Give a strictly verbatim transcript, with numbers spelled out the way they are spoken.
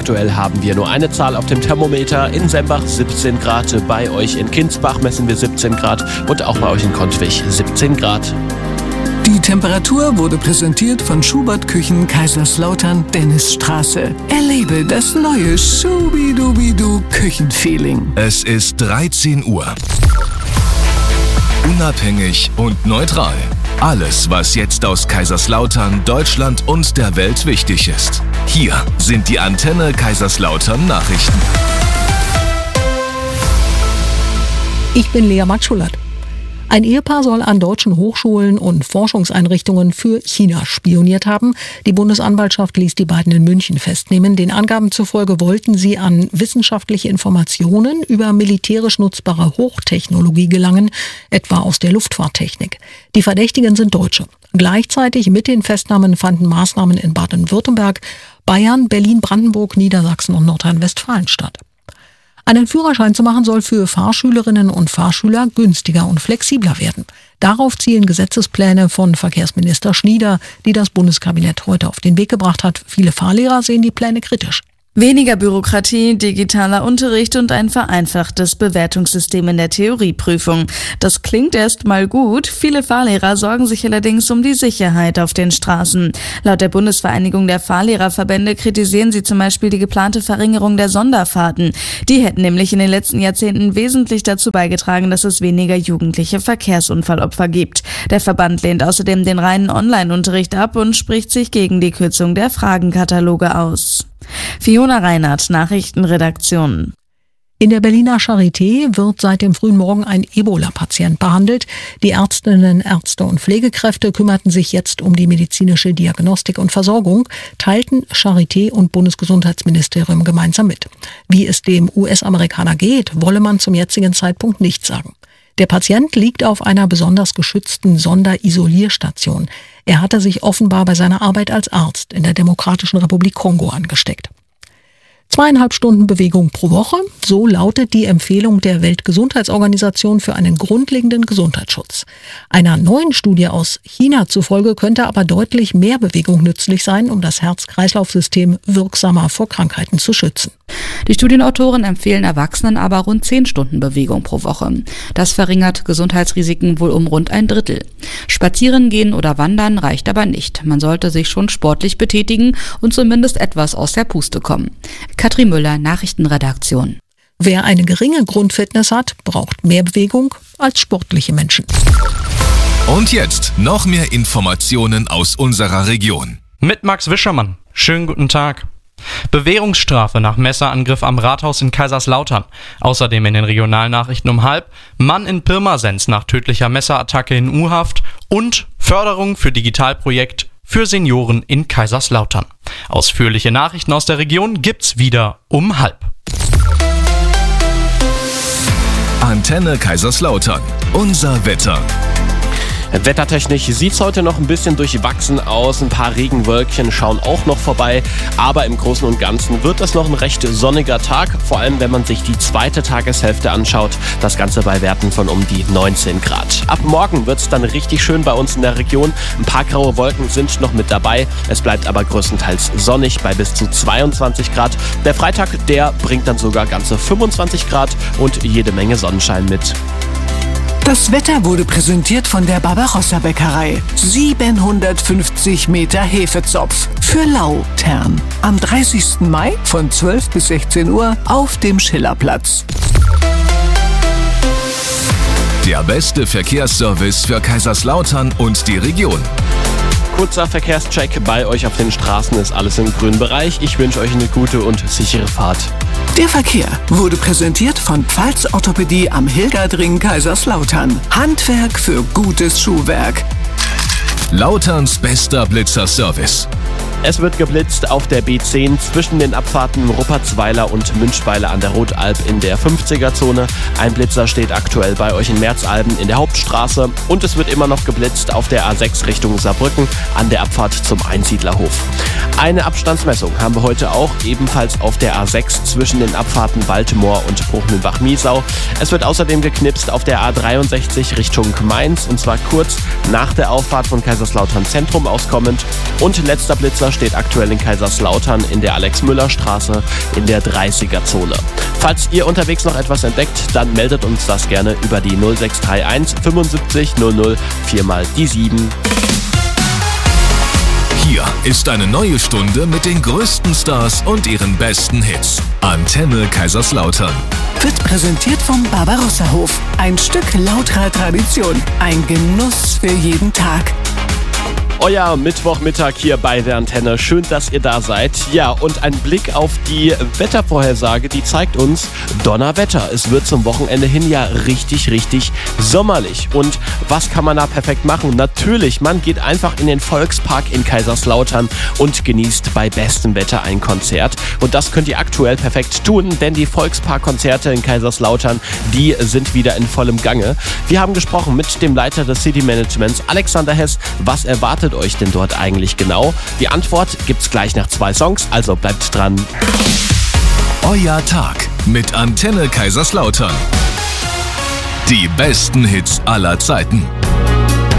Aktuell haben wir nur eine Zahl auf dem Thermometer. In Sembach siebzehn Grad, bei euch in Kinsbach messen wir siebzehn Grad und auch bei euch in Kontwich siebzehn Grad. Die Temperatur wurde präsentiert von Schubert Küchen Kaiserslautern Dennisstraße. Erlebe das neue Schubidubidu Küchenfeeling. Es ist dreizehn Uhr. Unabhängig und neutral. Alles, was jetzt aus Kaiserslautern, Deutschland und der Welt wichtig ist. Hier sind die Antenne Kaiserslautern Nachrichten. Ich bin Lea Matschulert. Ein Ehepaar soll an deutschen Hochschulen und Forschungseinrichtungen für China spioniert haben. Die Bundesanwaltschaft ließ die beiden in München festnehmen. Den Angaben zufolge wollten sie an wissenschaftliche Informationen über militärisch nutzbare Hochtechnologie gelangen, etwa aus der Luftfahrttechnik. Die Verdächtigen sind Deutsche. Gleichzeitig mit den Festnahmen fanden Maßnahmen in Baden-Württemberg, Bayern, Berlin, Brandenburg, Niedersachsen und Nordrhein-Westfalen statt. Einen Führerschein zu machen soll für Fahrschülerinnen und Fahrschüler günstiger und flexibler werden. Darauf zielen Gesetzespläne von Verkehrsminister Schnieder, die das Bundeskabinett heute auf den Weg gebracht hat. Viele Fahrlehrer sehen die Pläne kritisch. Weniger Bürokratie, digitaler Unterricht und ein vereinfachtes Bewertungssystem in der Theorieprüfung. Das klingt erst mal gut. Viele Fahrlehrer sorgen sich allerdings um die Sicherheit auf den Straßen. Laut der Bundesvereinigung der Fahrlehrerverbände kritisieren sie zum Beispiel die geplante Verringerung der Sonderfahrten. Die hätten nämlich in den letzten Jahrzehnten wesentlich dazu beigetragen, dass es weniger jugendliche Verkehrsunfallopfer gibt. Der Verband lehnt außerdem den reinen Online-Unterricht ab und spricht sich gegen die Kürzung der Fragenkataloge aus. Fiona Reinhardt, Nachrichtenredaktion. In der Berliner Charité wird seit dem frühen Morgen ein Ebola-Patient behandelt. Die Ärztinnen, Ärzte und Pflegekräfte kümmerten sich jetzt um die medizinische Diagnostik und Versorgung, teilten Charité und Bundesgesundheitsministerium gemeinsam mit. Wie es dem U S-Amerikaner geht, wolle man zum jetzigen Zeitpunkt nicht sagen. Der Patient liegt auf einer besonders geschützten Sonderisolierstation. Er hatte sich offenbar bei seiner Arbeit als Arzt in der Demokratischen Republik Kongo angesteckt. Zweieinhalb Stunden Bewegung pro Woche, so lautet die Empfehlung der Weltgesundheitsorganisation für einen grundlegenden Gesundheitsschutz. Einer neuen Studie aus China zufolge könnte aber deutlich mehr Bewegung nützlich sein, um das Herz-Kreislauf-System wirksamer vor Krankheiten zu schützen. Die Studienautoren empfehlen Erwachsenen aber rund zehn Stunden Bewegung pro Woche. Das verringert Gesundheitsrisiken wohl um rund ein Drittel. Spazieren gehen oder wandern reicht aber nicht. Man sollte sich schon sportlich betätigen und zumindest etwas aus der Puste kommen. Katrin Müller, Nachrichtenredaktion. Wer eine geringe Grundfitness hat, braucht mehr Bewegung als sportliche Menschen. Und jetzt noch mehr Informationen aus unserer Region. Mit Max Wischermann. Schönen guten Tag. Bewährungsstrafe nach Messerangriff am Rathaus in Kaiserslautern. Außerdem in den Regionalnachrichten um halb. Mann in Pirmasens nach tödlicher Messerattacke in U-Haft und Förderung für Digitalprojekt für Senioren in Kaiserslautern. Ausführliche Nachrichten aus der Region gibt's wieder um halb. Antenne Kaiserslautern. Unser Wetter. Wettertechnisch sieht es heute noch ein bisschen durchwachsen aus. Ein paar Regenwölkchen schauen auch noch vorbei. Aber im Großen und Ganzen wird es noch ein recht sonniger Tag. Vor allem, wenn man sich die zweite Tageshälfte anschaut. Das Ganze bei Werten von um die neunzehn Grad. Ab morgen wird es dann richtig schön bei uns in der Region. Ein paar graue Wolken sind noch mit dabei. Es bleibt aber größtenteils sonnig bei bis zu zweiundzwanzig Grad. Der Freitag, der bringt dann sogar ganze fünfundzwanzig Grad und jede Menge Sonnenschein mit. Das Wetter wurde präsentiert von der Barbarossa-Bäckerei. siebenhundertfünfzig Meter Hefezopf für Lautern. Am dreißigsten Mai von zwölf bis sechzehn Uhr auf dem Schillerplatz. Der beste Verkehrsservice für Kaiserslautern und die Region. Kurzer Verkehrscheck bei euch auf den Straßen, ist alles im grünen Bereich. Ich wünsche euch eine gute und sichere Fahrt. Der Verkehr wurde präsentiert von Pfalz Orthopädie am Hilgerdring Kaiserslautern. Handwerk für gutes Schuhwerk. Lauterns bester Blitzerservice. Es wird geblitzt auf der B zehn zwischen den Abfahrten Ruppertsweiler und Münchweiler an der Rotalb in der fünfziger-Zone. Ein Blitzer steht aktuell bei euch in Merzalben in der Hauptstraße. Und es wird immer noch geblitzt auf der A sechs Richtung Saarbrücken an der Abfahrt zum Einsiedlerhof. Eine Abstandsmessung haben wir heute auch, ebenfalls auf der A sechs zwischen den Abfahrten Baltimore und Bruchmühlbach-Miesau. Es wird außerdem geknipst auf der A dreiundsechzig Richtung Mainz, und zwar kurz nach der Auffahrt von Kaiserslautern Zentrum auskommend. Und letzter Blitzer steht aktuell in Kaiserslautern in der Alex-Müller-Straße in der dreißiger-Zone. Falls ihr unterwegs noch etwas entdeckt, dann meldet uns das gerne über die null sechs drei eins fünfundsiebzig null null vier mal die sieben. Hier ist eine neue Stunde mit den größten Stars und ihren besten Hits. Antenne Kaiserslautern. Wird präsentiert vom Barbarossa-Hof. Ein Stück lauterer Tradition. Ein Genuss für jeden Tag. Euer Mittwochmittag hier bei der Antenne. Schön, dass ihr da seid. Ja, und ein Blick auf die Wettervorhersage, die zeigt uns Donnerwetter. Es wird zum Wochenende hin ja richtig, richtig sommerlich. Und was kann man da perfekt machen? Natürlich, man geht einfach in den Volkspark in Kaiserslautern und genießt bei bestem Wetter ein Konzert. Und das könnt ihr aktuell perfekt tun, denn die Volksparkkonzerte in Kaiserslautern, die sind wieder in vollem Gange. Wir haben gesprochen mit dem Leiter des City Managements, Alexander Hess. Was erwartet euch denn dort eigentlich genau? Die Antwort gibt's gleich nach zwei Songs, also bleibt dran. Euer Tag mit Antenne Kaiserslautern. Die besten Hits aller Zeiten.